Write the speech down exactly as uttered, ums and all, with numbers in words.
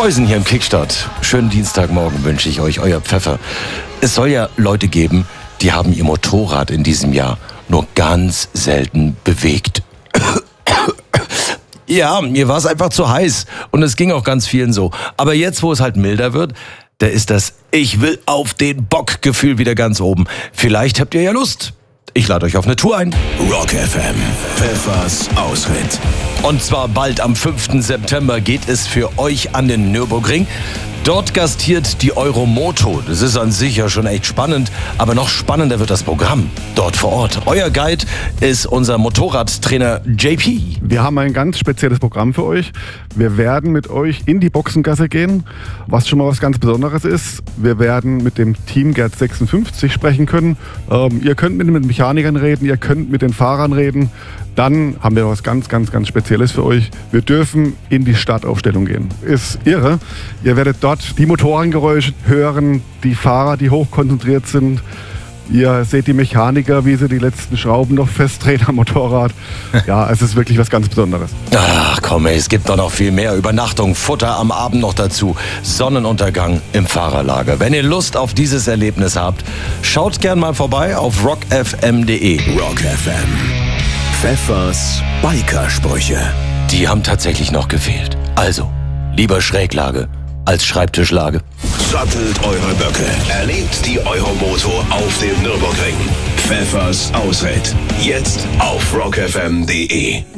Preußen hier im Kickstart. Schönen Dienstagmorgen wünsche ich euch, euer Pfeffer. Es soll ja Leute geben, die haben ihr Motorrad in diesem Jahr nur ganz selten bewegt. Ja, mir war es einfach zu heiß und es ging auch ganz vielen so. Aber jetzt, wo es halt milder wird, da ist das Ich will auf den Bock-Gefühl wieder ganz oben. Vielleicht habt ihr ja Lust. Ich lade euch auf eine Tour ein. Rock F M, Pfeffers Ausritt. Und zwar bald am fünften September geht es für euch an den Nürburgring. Dort gastiert die Euromoto. Das ist an sich ja schon echt spannend, aber noch spannender wird das Programm dort vor Ort. Euer Guide ist unser Motorradtrainer J P. Wir haben ein ganz spezielles Programm für euch. Wir werden mit euch in die Boxengasse gehen, was schon mal was ganz Besonderes ist. Wir werden mit dem Team Gerd sechsundfünfzig sprechen können. Ähm, ihr könnt mit den Mechanikern reden, ihr könnt mit den Fahrern reden. Dann haben wir was ganz, ganz, ganz Spezielles für euch. Wir dürfen in die Startaufstellung gehen. Ist irre. Ihr werdet dort die Motorengeräusche hören, die Fahrer, die hochkonzentriert sind. Ihr seht die Mechaniker, wie sie die letzten Schrauben noch festdrehen am Motorrad. Ja, es ist wirklich was ganz Besonderes. Ach komm, ey, es gibt doch noch viel mehr. Übernachtung, Futter am Abend noch dazu. Sonnenuntergang im Fahrerlager. Wenn ihr Lust auf dieses Erlebnis habt, schaut gern mal vorbei auf rock f m punkt d e. Rock F M. Pfeffers Bikersprüche. Die haben tatsächlich noch gefehlt. Also, lieber Schräglage als Schreibtischlage. Sattelt eure Böcke. Erlebt die Euromoto auf dem Nürburgring. Pfeffers Ausritt. Jetzt auf rock f m punkt d e.